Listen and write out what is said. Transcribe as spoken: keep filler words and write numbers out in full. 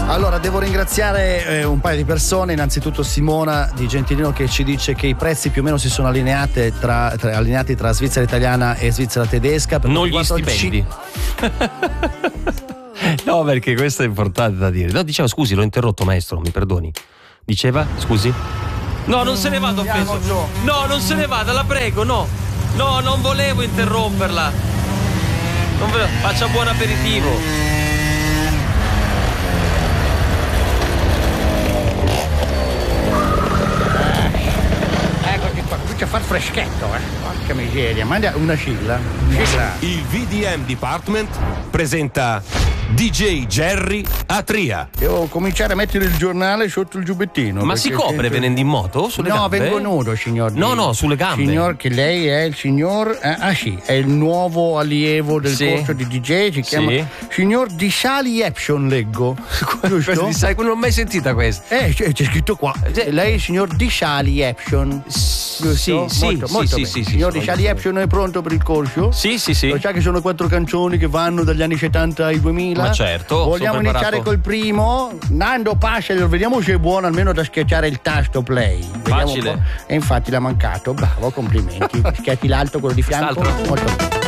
Allora, devo ringraziare eh, un paio di persone, innanzitutto Simona di Gentilino che ci dice che i prezzi più o meno si sono allineati tra, tra, allineati tra Svizzera italiana e Svizzera tedesca. Per non gli stipendi. Ci... No, perché questo è importante da dire. No, diceva, scusi, l'ho interrotto, maestro, mi perdoni. Diceva, scusi? No, non se ne vada offeso. No, non se ne vada, la prego, no. No, non volevo interromperla. Non volevo... Faccia buon aperitivo. A far freschetto, eh. Porca miseria, manda una sigla. sigla. Il V D M Department presenta D J Jerry a Tria. Devo cominciare a mettere il giornale sotto il giubbettino. Ma si copre sento... venendo in moto? Sulle no, gambe? vengo nudo, signor. No, no, sulle gambe. Signor, che lei è il signor. Eh, ah, sì, è il nuovo allievo del sì. corso di D J. Si chiama sì. signor Di Sali Epson, leggo. Giusto? Di Sali, non l'ho mai sentita questa. Eh, c'è, c'è scritto qua. Lei è il signor Di Sali Epson. Sì, sì, molto, sì, molto sì, bene. sì, sì, signor sì, Di Sali Epson è pronto per il corso? Sì, sì, sì. Lo sa che sono quattro canzoni che vanno dagli anni settanta ai duemila? Ma certo. Vogliamo iniziare col primo? Nando, passalo, vediamo se è buono almeno da schiacciare il tasto play. Vediamo facile. E infatti l'ha mancato. Bravo, complimenti. Schiacci l'alto, quello di fianco. Quest'altro? Molto bene.